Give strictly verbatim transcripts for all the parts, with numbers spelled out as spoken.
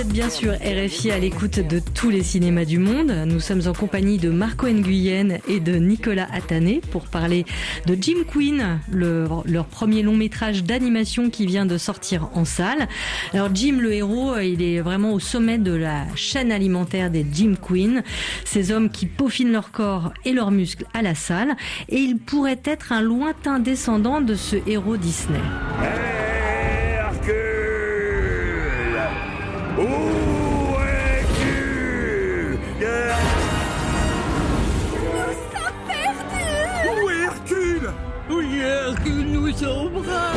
Bien sûr, R F I à l'écoute de tous les cinémas du monde. Nous sommes en compagnie de Marco Nguyen et de Nicolas Attané pour parler de Jim Queen, le, leur premier long métrage d'animation qui vient de sortir en salle. Alors Jim, le héros, il est vraiment au sommet de la chaîne alimentaire des Jim Queen. Ces hommes qui peaufinent leur corps et leurs muscles à la salle. Et il pourrait être un lointain descendant de ce héros Disney. Où es-tu? Nous sommes perdus! Où est Hercule? Oui, Hercule nous embrasse!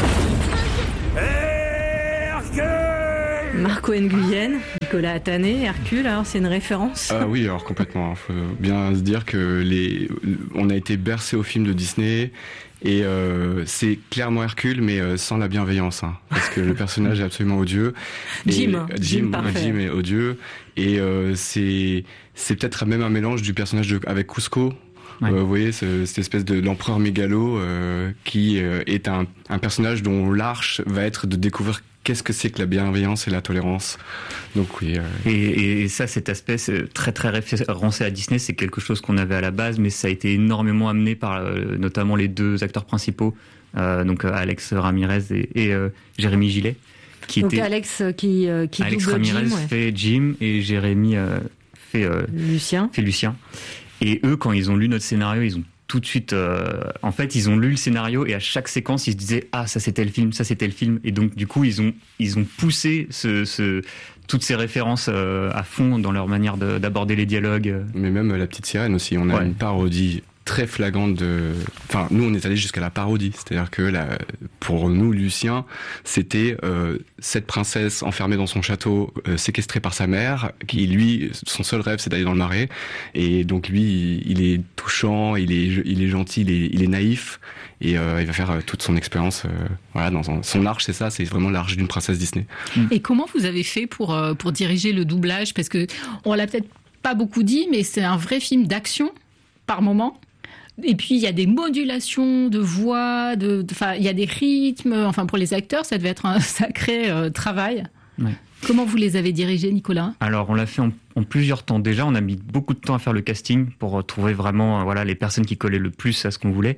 Hercule! Marco Nguyen, Nicolas Attané, Hercule, alors c'est une référence? Ah oui, alors complètement. Il faut bien se dire que les, on a été bercé au film de Disney. Et euh, c'est clairement Hercule, mais euh, sans la bienveillance, hein, parce que le personnage est absolument odieux. Et Jim, Jim, Jim, Jim est odieux, et euh, c'est c'est peut-être même un mélange du personnage de, avec Cusco. Ouais. Euh, vous voyez, ce, cette espèce de l'empereur mégalo euh, qui euh, est un, un personnage dont l'arche va être de découvrir qu'est-ce que c'est que la bienveillance et la tolérance. Donc oui. Euh... Et, et ça, cet aspect c'est très très référencé à Disney, c'est quelque chose qu'on avait à la base, mais ça a été énormément amené par euh, notamment les deux acteurs principaux, euh, donc Alex Ramirez et, et euh, Jérémy Gillet. Qui donc était... Alex qui, euh, qui Alex double Ramirez Jim, ouais. fait Jim et Jérémy euh, fait, euh, Lucien. fait Lucien. Et eux, quand ils ont lu notre scénario, ils ont tout de suite, euh, en fait, ils ont lu le scénario et à chaque séquence, ils se disaient ah ça c'était le film, ça c'était le film, et donc du coup ils ont ils ont poussé ce, ce toutes ces références euh, à fond dans leur manière de, d'aborder les dialogues. Mais même La Petite Sirène aussi, on a ouais. une parodie très flagrante de. Enfin, nous on est allé jusqu'à la parodie, c'est-à-dire que la... pour nous Lucien, c'était euh, cette princesse enfermée dans son château, euh, séquestrée par sa mère, qui lui, son seul rêve c'est d'aller dans le marais, et donc lui, il est touchant, il est, il est gentil, il est, il est naïf, et euh, il va faire toute son expérience. Euh, voilà, dans son, son arche, c'est ça, c'est vraiment l'arche d'une princesse Disney. Et comment vous avez fait pour pour diriger le doublage? Parce que on l'a peut-être pas beaucoup dit, mais c'est un vrai film d'action par moment. Et puis il y a des modulations de voix, de, enfin il y a des rythmes. Enfin pour les acteurs, ça devait être un sacré euh, travail. Ouais. Comment vous les avez dirigés, Nicolas? Alors on l'a fait en, en plusieurs temps. Déjà, on a mis beaucoup de temps à faire le casting pour trouver vraiment euh, voilà les personnes qui collaient le plus à ce qu'on voulait.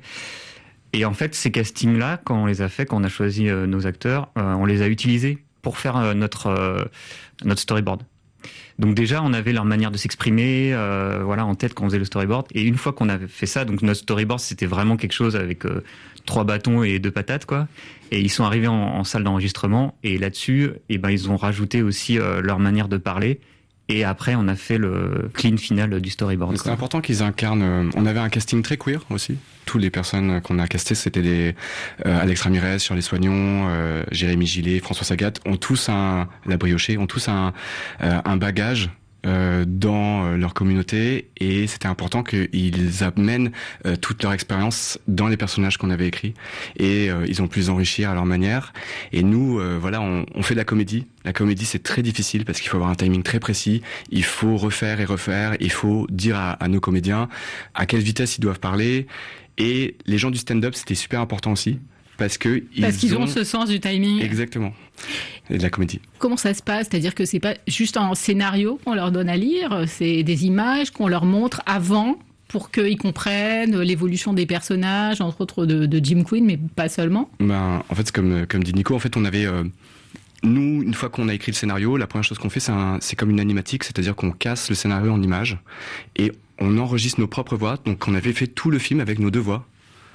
Et en fait, ces castings-là, quand on les a fait, quand on a choisi euh, nos acteurs, euh, on les a utilisés pour faire euh, notre euh, notre storyboard. Donc déjà, on avait leur manière de s'exprimer, euh, voilà, en tête quand on faisait le storyboard. Et une fois qu'on avait fait ça, donc notre storyboard, c'était vraiment quelque chose avec euh, trois bâtons et deux patates, quoi. Et ils sont arrivés en, en salle d'enregistrement, et là-dessus, eh ben, ils ont rajouté aussi euh, leur manière de parler. Et après, on a fait le clean final du storyboard. C'est important qu'ils incarnent. Euh, on avait un casting très queer aussi. Toutes les personnes qu'on a castées, c'était des euh, Alex Ramirez, Shirley Soignon, euh, Jérémy Gillet, François Sagat, ont tous un la brioché, ont tous un euh, un bagage euh, dans leur communauté, et c'était important qu'ils amènent euh, toute leur expérience dans les personnages qu'on avait écrits, et euh, ils ont pu les enrichir à leur manière. Et nous, euh, voilà, on, on fait de la comédie. La comédie, c'est très difficile parce qu'il faut avoir un timing très précis. Il faut refaire et refaire. Il faut dire à, à nos comédiens à quelle vitesse ils doivent parler. Et les gens du stand-up, c'était super important aussi. Parce que parce ils qu'ils ont... ont ce sens du timing. Exactement. Et de la comédie. Comment ça se passe? C'est-à-dire que c'est pas juste un scénario qu'on leur donne à lire, c'est des images qu'on leur montre avant pour qu'ils comprennent l'évolution des personnages, entre autres de, de Jim Queen, mais pas seulement. Ben, en fait, c'est comme, comme dit Nico, en fait, on avait... Euh, nous, une fois qu'on a écrit le scénario, la première chose qu'on fait, c'est, un, c'est comme une animatique, c'est-à-dire qu'on casse le scénario en images et on enregistre nos propres voix. Donc, on avait fait tout le film avec nos deux voix.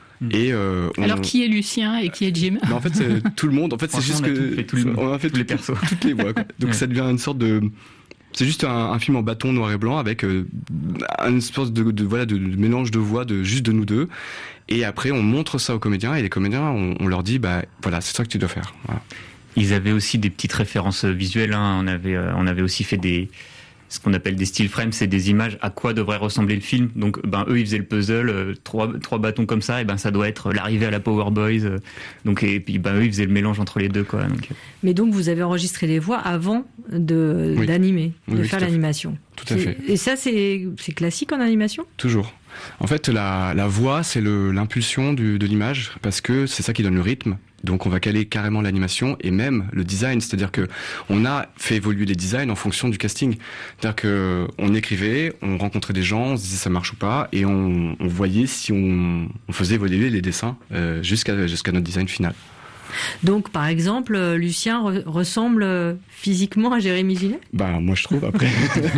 Et euh, on... Alors qui est Lucien et qui est Jim? Ben, en fait, c'est tout le monde. En fait, c'est juste on que fait tout le... on a fait tous les persos, toutes les voix. Quoi. Donc ouais. Ça devient une sorte de. C'est juste un, un film en bâton noir et blanc avec euh, une espèce de, de voilà de, de mélange de voix de juste de nous deux. Et après, on montre ça aux comédiens, et les comédiens, on, on leur dit bah voilà, c'est ça que tu dois faire. Voilà. Ils avaient aussi des petites références visuelles. Hein. On avait euh, on avait aussi fait des ce qu'on appelle des still frames, c'est des images à quoi devrait ressembler le film. Donc, ben eux, ils faisaient le puzzle, euh, trois trois bâtons comme ça, et ben ça doit être l'arrivée à la Power Boys. Euh, donc, et puis ben eux, ils faisaient le mélange entre les deux, quoi. Donc. Mais donc, vous avez enregistré les voix avant de oui. d'animer, oui, de oui, faire tout l'animation. Tout à fait. Et ça, c'est c'est classique en animation? Toujours. En fait, la, la voix, c'est le, l'impulsion du, de l'image, parce que c'est ça qui donne le rythme. Donc on va caler carrément l'animation et même le design, c'est-à-dire que on a fait évoluer les designs en fonction du casting. C'est-à-dire que on écrivait, on rencontrait des gens, on se disait ça marche ou pas, et on, on voyait si on, on faisait évoluer les dessins euh, jusqu'à jusqu'à notre design final. Donc, par exemple, Lucien re- ressemble physiquement à Jérémy Gillet ? Bah, moi, je trouve, après.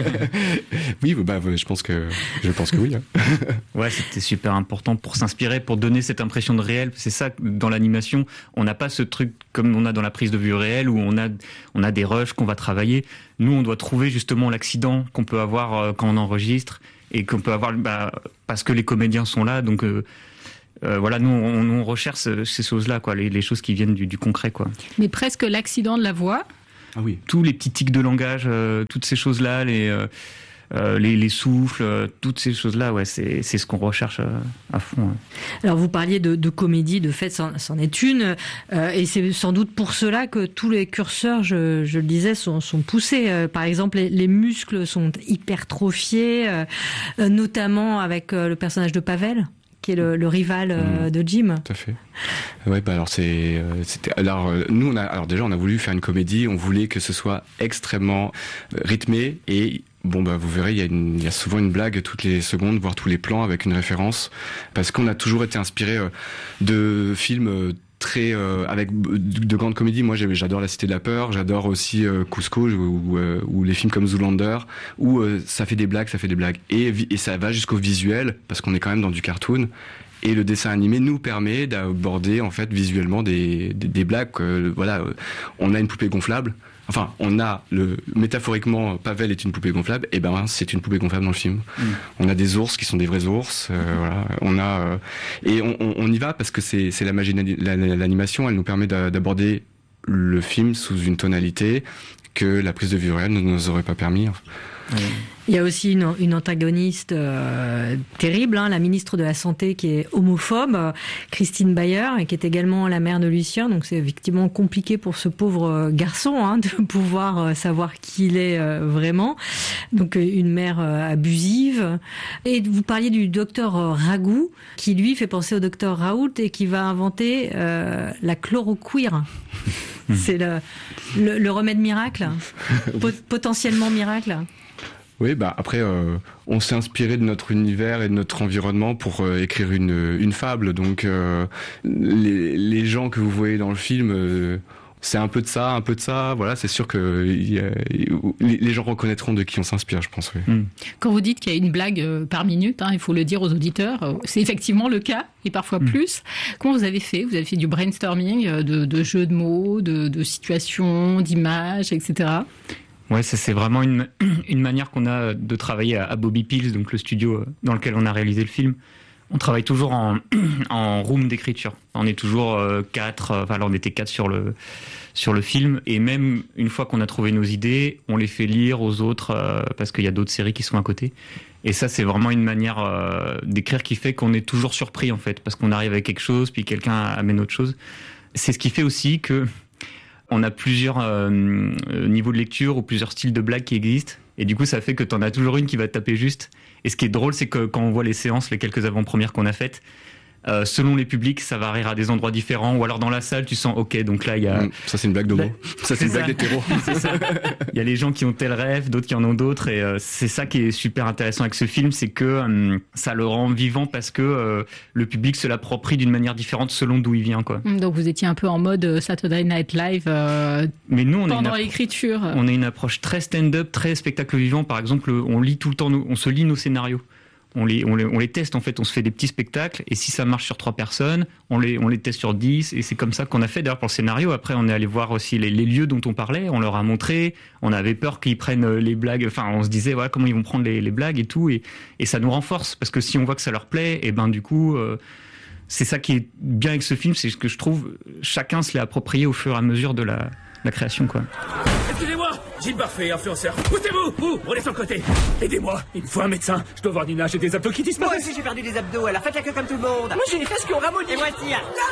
Oui, bah, je pense que, je pense que oui. Hein. Ouais, c'était super important pour s'inspirer, pour donner cette impression de réel. C'est ça, dans l'animation, on n'a pas ce truc comme on a dans la prise de vue réelle où on a, on a des rushs qu'on va travailler. Nous, on doit trouver justement l'accident qu'on peut avoir quand on enregistre et qu'on peut avoir, bah, parce que les comédiens sont là, donc, euh, Euh, voilà, nous on, on recherche ces choses-là, quoi, les, les choses qui viennent du, du concret, quoi. Mais presque l'accident de la voix. Ah oui. Tous les petits tics de langage, euh, toutes ces choses-là, les, euh, euh, les, les souffles, euh, toutes ces choses-là, ouais, c'est, c'est ce qu'on recherche euh, à fond. Ouais. Alors vous parliez de, de comédie, de fait, c'en, c'en est une, euh, et c'est sans doute pour cela que tous les curseurs, je, je le disais, sont, sont poussés. Euh, par exemple, les, les muscles sont hypertrophiés, euh, euh, notamment avec euh, le personnage de Pavel, qui est le, le rival euh, mmh. de Jim. Tout à fait. Ouais, bah alors c'est, euh, c'était, alors euh, nous on a, alors déjà on a voulu faire une comédie, on voulait que ce soit extrêmement euh, rythmé et bon bah vous verrez il y a une, il y a souvent une blague toutes les secondes, voire tous les plans avec une référence, parce qu'on a toujours été inspiré euh, de films. Euh, très euh, avec de grandes comédies. Moi j'adore La Cité de la Peur, j'adore aussi euh, Cusco ou, euh, ou les films comme Zoolander où euh, ça fait des blagues, ça fait des blagues et, et ça va jusqu'au visuel parce qu'on est quand même dans du cartoon et le dessin animé nous permet d'aborder en fait visuellement des, des, des blagues. Euh, voilà, euh, on a une poupée gonflable. Enfin, on a le métaphoriquement Pavel est une poupée gonflable. Et ben, c'est une poupée gonflable dans le film. Mmh. On a des ours qui sont des vrais ours. Euh, mmh. Voilà, on a euh, et on, on, on y va parce que c'est, c'est la magie de l'animation. Elle nous permet d'aborder le film sous une tonalité que la prise de vue réelle ne nous aurait pas permis. Mmh. Il y a aussi une, une antagoniste euh, terrible, hein, la ministre de la Santé qui est homophobe, Christine Bayer, et qui est également la mère de Lucien. Donc c'est effectivement compliqué pour ce pauvre garçon hein, de pouvoir euh, savoir qui il est euh, vraiment. Donc une mère euh, abusive. Et vous parliez du docteur euh, Ragout, qui lui fait penser au docteur Raoult et qui va inventer euh, la chloroquine. C'est le, le, le remède miracle, pot- potentiellement miracle. Oui, bah après, euh, on s'est inspiré de notre univers et de notre environnement pour euh, écrire une, une fable. Donc, euh, les, les gens que vous voyez dans le film, euh, c'est un peu de ça, un peu de ça. Voilà, c'est sûr que y a, les, les gens reconnaîtront de qui on s'inspire, je pense. Oui. Mm. Quand vous dites qu'il y a une blague par minute, hein, il faut le dire aux auditeurs, c'est effectivement le cas, et parfois mm. plus. Comment vous avez fait ? Vous avez fait du brainstorming, de, de jeux de mots, de, de situations, d'images, et cetera. Ouais, ça, c'est vraiment une, une manière qu'on a de travailler à, à Bobby Pills, donc le studio dans lequel on a réalisé le film. On travaille toujours en, en room d'écriture. On est toujours euh, quatre, enfin là on était quatre sur le, sur le film, et même une fois qu'on a trouvé nos idées, on les fait lire aux autres, euh, parce qu'il y a d'autres séries qui sont à côté. Et ça, c'est vraiment une manière euh, d'écrire qui fait qu'on est toujours surpris, en fait, parce qu'on arrive avec quelque chose, puis quelqu'un amène autre chose. C'est ce qui fait aussi que on a plusieurs euh, niveaux de lecture ou plusieurs styles de blagues qui existent. Et du coup, ça fait que t'en as toujours une qui va te taper juste. Et ce qui est drôle, c'est que quand on voit les séances, les quelques avant-premières qu'on a faites, euh, selon les publics, ça va rire à des endroits différents. Ou alors dans la salle, tu sens, ok, donc là, il y a... Mmh, ça, c'est une blague d'homo. Ça, c'est une blague d'hétéro. C'est ça. Il y a les gens qui ont tel rêve, d'autres qui en ont d'autres. Et euh, c'est ça qui est super intéressant avec ce film, c'est que euh, ça le rend vivant parce que euh, le public se l'approprie d'une manière différente selon d'où il vient, quoi. Donc vous étiez un peu en mode Saturday Night Live euh, Mais nous, on pendant a une l'écriture. On a une approche très stand-up, très spectacle vivant. Par exemple, on lit tout le temps, on se lit nos scénarios. On les, on, les, on les teste, en fait, on se fait des petits spectacles, et si ça marche sur trois personnes, on les, on les teste sur dix, et c'est comme ça qu'on a fait, d'ailleurs, pour le scénario. Après, on est allé voir aussi les, les lieux dont on parlait, on leur a montré, on avait peur qu'ils prennent les blagues, enfin, on se disait, voilà, comment ils vont prendre les, les blagues et tout, et, et ça nous renforce, parce que si on voit que ça leur plaît, et ben, du coup, euh, c'est ça qui est bien avec ce film, c'est ce que je trouve, chacun se l'est approprié au fur et à mesure de la, la création, quoi. Excusez-moi, Jim Parfait, influenceur. Poussez-vous, vous, on est sur le côté. Aidez-moi, il me faut un médecin. Je dois voir Nina, j'ai des abdos qui disparaissent. Moi aussi j'ai perdu des abdos, alors faites la queue comme tout le monde. Moi j'ai les fesses qui ont ramolli. Et moi aussi.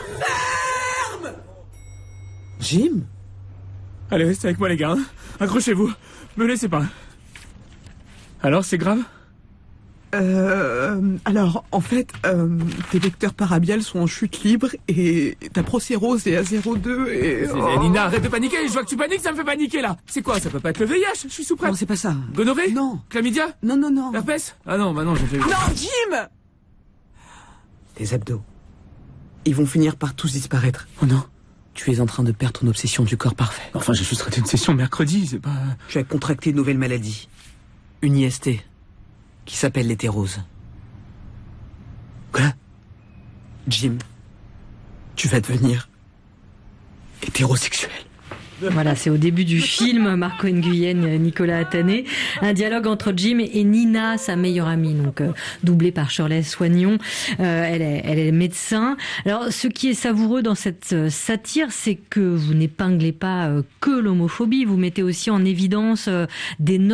La ferme Jim Allez, restez avec moi les gars. Accrochez-vous. Me laissez pas. Alors, c'est grave ? Euh, alors, en fait, euh, tes vecteurs parabiales sont en chute libre et ta procérose est à zéro virgule deux et... Oh. Nina, arrête de paniquer, je vois que tu paniques, ça me fait paniquer là. C'est quoi, ça peut pas être le V I H, je suis sous prête. Non, c'est pas ça. Gonorrhée? Non. Chlamydia? Non, non, non. Herpès? Ah non, bah non, j'ai fait... Non, Jim! Tes abdos. Ils vont finir par tous disparaître. Oh non. Tu es en train de perdre ton obsession du corps parfait. Enfin, j'ai juste raté une session mercredi, c'est pas... Tu as contracté une nouvelle maladie. Une I S T. Qui s'appelle l'hétérose. Quoi? Jim, tu vas devenir hétérosexuel. Voilà, c'est au début du film, Marco Nguyen, Nicolas Attané, un dialogue entre Jim et Nina, sa meilleure amie, donc euh, doublée par Shirley Soignon. Euh, elle est, elle est médecin. Alors, ce qui est savoureux dans cette euh, satire, c'est que vous n'épinglez pas euh, que l'homophobie, vous mettez aussi en évidence euh, des